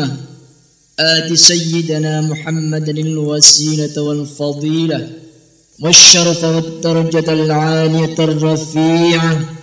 الرحمة آت سيدنا محمد الوسيلة والفضيلة والشرف والدرجة العالية الرفيعة